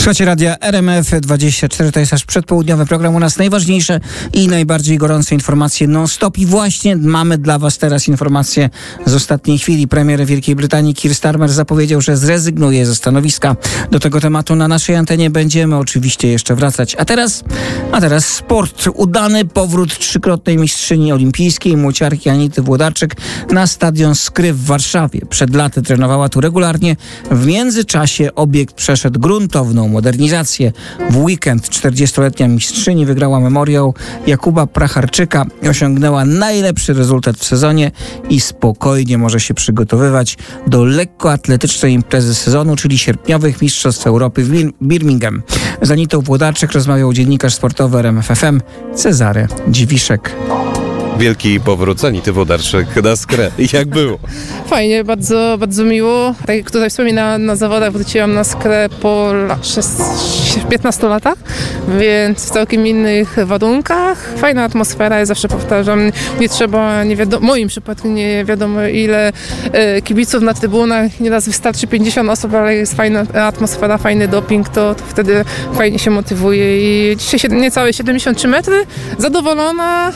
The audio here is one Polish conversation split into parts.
Słuchajcie radia RMF24, to jest aż przedpołudniowy program. U nas najważniejsze i najbardziej gorące informacje non-stop. I właśnie mamy dla was teraz informacje z ostatniej chwili. Premier Wielkiej Brytanii Keir Starmer zapowiedział, że zrezygnuje ze stanowiska. Do tego tematu na naszej antenie będziemy oczywiście jeszcze wracać. A teraz sport. Udany powrót trzykrotnej mistrzyni olimpijskiej, młociarki Anity Włodarczyk na stadion Skry w Warszawie. Przed laty trenowała tu regularnie. W międzyczasie obiekt przeszedł gruntowną modernizację. W weekend 40-letnia mistrzyni wygrała memoriał Jakuba Pracharczyka i osiągnęła najlepszy rezultat w sezonie i spokojnie może się przygotowywać do lekkoatletycznej imprezy sezonu, czyli sierpniowych Mistrzostw Europy w Birmingham. Z Anitą Włodarczyk rozmawiał dziennikarz sportowy RMF FM Cezary Dziwiszek. Wielki powrót Anity Włodarczyk na Skrę. Jak było? Fajnie, bardzo, bardzo miło. Tak jak tutaj wspominałam, na zawodach wróciłam na Skrę po 15 latach, więc w całkiem innych warunkach. Fajna atmosfera, ja zawsze powtarzam, nie trzeba, w moim przypadku nie wiadomo ile kibiców na trybunach, nieraz wystarczy 50 osób, ale jest fajna atmosfera, fajny doping, to wtedy fajnie się motywuje i dzisiaj niecałe 73 metry, zadowolona,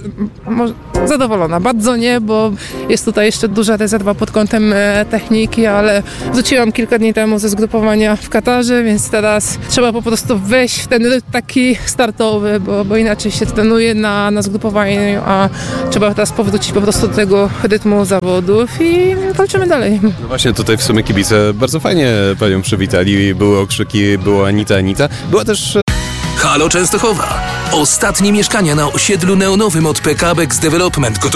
bardzo nie, bo jest tutaj jeszcze duża rezerwa pod kątem techniki, ale wróciłam kilka dni temu ze zgrupowania w Katarze, więc teraz trzeba po prostu wejść w ten rytm taki startowy, bo inaczej się trenuje na zgrupowaniu, a trzeba teraz powrócić po prostu do tego rytmu zawodów i walczymy dalej. No właśnie, tutaj w sumie kibice bardzo fajnie panią przywitali, były okrzyki, była Anita. Była też... Halo Częstochowa. Ostatnie mieszkania na osiedlu neonowym od PKB Development.